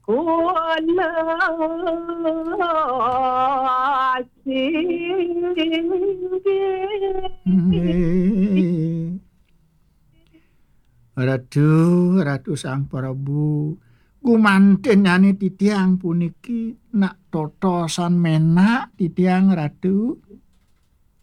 kula singgih. Ratu Sang Prabu, gumanten nyani titiang puniki nak totosan menak titiang Ratu.